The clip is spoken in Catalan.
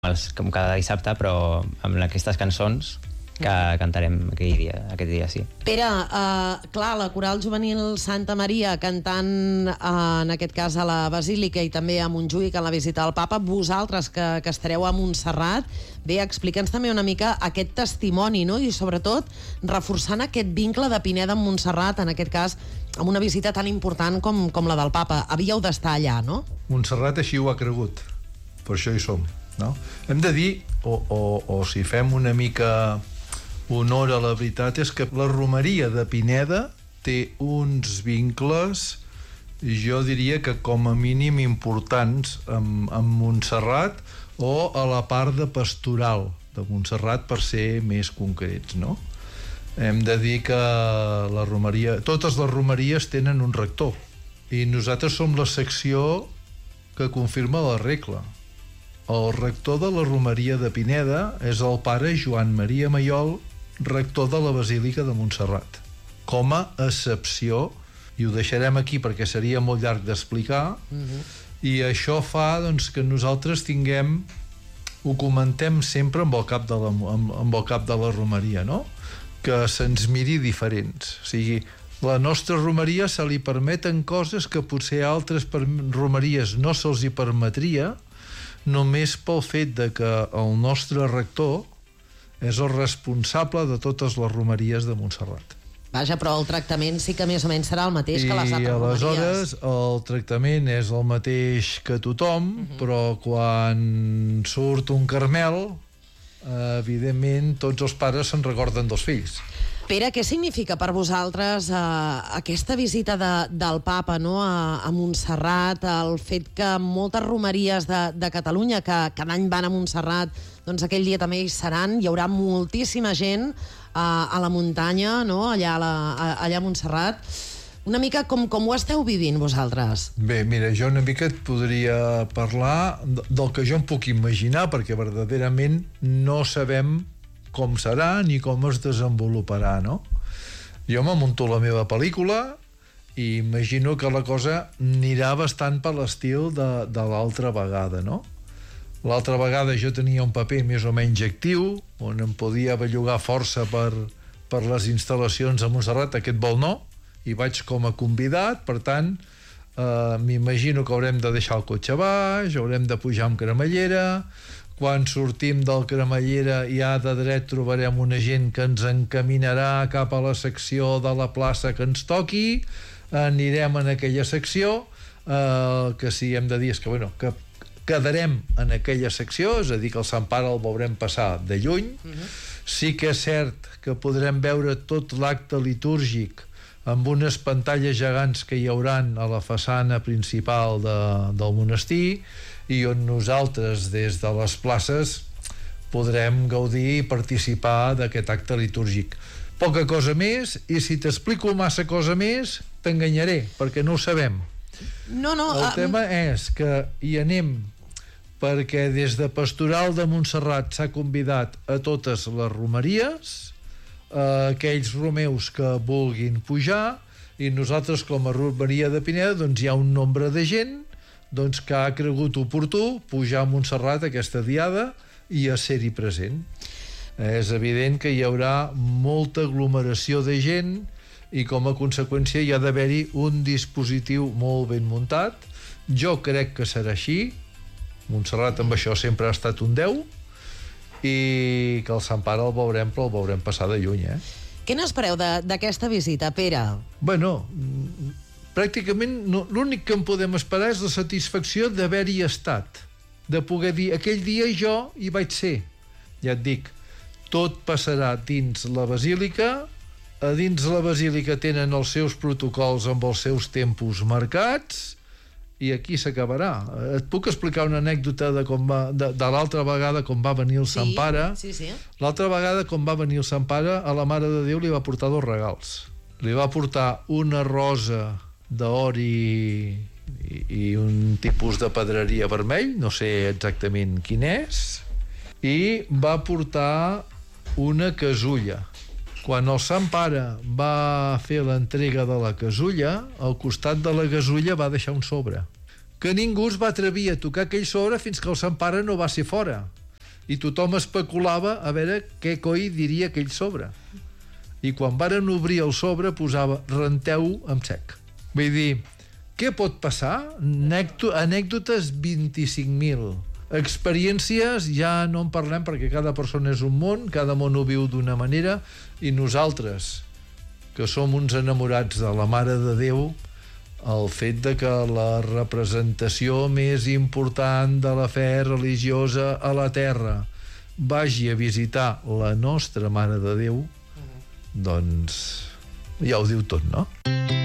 com cada dissabte, però amb aquestes cançons que cantarem aquest dia, sí. Pere, clar, la Coral Juvenil Santa Maria cantant, en aquest cas, a la Basílica i també a Montjuïc en la visita al Papa, vosaltres que estareu a Montserrat, bé, explica'ns també una mica aquest testimoni, no? I sobretot reforçant aquest vincle de Pineda amb Montserrat, en aquest cas, amb una visita tan important com la del Papa. Havíeu d'estar allà, no? Montserrat així ho ha cregut, per això hi som, no? Hem de dir, o si fem una mica honor a la veritat, és que la romeria de Pineda té uns vincles, jo diria que com a mínim importants amb Montserrat, o a la part de pastoral de Montserrat, per ser més concrets, no? Hem de dir que la romeria, totes les romeries tenen un rector, i nosaltres som la secció que confirma la regla. El rector de la romeria de Pineda és el pare Joan Maria Maiol, rector de la Basílica de Montserrat. Com a excepció, i ho deixarem aquí perquè seria molt llarg d'explicar, i això fa doncs, que nosaltres ho comentem sempre amb el cap de la romeria, no? Que se'ns miri diferents. O sigui, la nostra romeria se li permeten coses que potser a altres romeries no se'ls hi permetria, només pel fet de que el nostre rector és el responsable de totes les romeries de Montserrat. Vaja, però el tractament sí que més o menys serà el mateix que les altres romeries. I aleshores el tractament és el mateix que tothom, però quan surt un Carmel, evidentment tots els pares se'n recorden dels fills. Pere, què significa per vosaltres aquesta visita del Papa, no, a Montserrat, el fet que moltes romeries de Catalunya que cada any van a Montserrat, doncs aquell dia també hi seran, hi haurà moltíssima gent a la muntanya, no, allà a Montserrat. Una mica com ho esteu vivint vosaltres? Bé, mira, jo una mica et podria parlar del que jo em puc imaginar, perquè verdaderament no sabem com serà ni com es desenvoluparà, no? Jo me munto la meva pel·lícula i imagino que la cosa anirà bastant per l'estil de l'altra vegada, no? L'altra vegada jo tenia un paper més o menys actiu, on em podia bellugar força per les instal·lacions a Montserrat, aquest vol no, i vaig com a convidat, per tant, m'imagino que haurem de deixar el cotxe baix, haurem de pujar amb cremallera, quan sortim del cremallera ja de dret trobarem una gent que ens encaminarà cap a la secció de la plaça que ens toqui, anirem en aquella secció, que sí hem de dir és que, bueno, que quedarem en aquella secció, és a dir, que el Sant Pare el veurem passar de lluny. Sí que és cert que podrem veure tot l'acte litúrgic amb unes pantalles gegants que hi hauran a la façana principal del monestir, i on nosaltres des de les places podrem gaudir i participar d'aquest acte litúrgic. Poca cosa més, i si t'explico massa cosa més t'enganyaré, perquè no ho sabem. El tema és que hi anem perquè des de Pastoral de Montserrat s'ha convidat a totes les romeries, aquells romeus que vulguin pujar, i nosaltres com a romeria de Pineda doncs hi ha un nombre de gent doncs que ha cregut oportú pujar a Montserrat aquesta diada i a ser-hi present. És evident que hi haurà molta aglomeració de gent i com a conseqüència hi ha d'haver-hi un dispositiu molt ben muntat. Jo crec que serà així. Montserrat amb això sempre ha estat un 10, i que el Sant Pare el veurem, però el veurem passar de lluny, Què n'espereu d'aquesta visita, Pere? Bueno, pràcticament l'únic que en podem esperar és la satisfacció d'haver-hi estat, de poder dir, aquell dia jo hi vaig ser. Ja et dic, tot passarà dins la basílica, a dins la basílica tenen els seus protocols amb els seus tempos marcats, i aquí s'acabarà. Et puc explicar una anècdota de l'altra vegada com va venir el Sant Pare? Sí. L'altra vegada com va venir el Sant Pare, a la Mare de Déu li va portar 2 regals. Li va portar una rosa d'or i un tipus de pedreria vermell, no sé exactament quin és, i va portar una casulla. Quan el Sant Pare va fer l'entrega de la casulla, al costat de la casulla va deixar un sobre, que ningú es va atrevir a tocar aquell sobre fins que el Sant Pare no va ser fora. i tothom especulava a veure què coi diria aquell sobre. I quan varen obrir el sobre posava renteu amb sec. Vull dir, què pot passar? Anècdotes 25.000. Experiències ja no en parlem perquè cada persona és un món, cada món ho viu d'una manera, i nosaltres, que som uns enamorats de la Mare de Déu, el fet de que la representació més important de la fe religiosa a la Terra vagi a visitar la nostra Mare de Déu, doncs ja ho diu tot, no?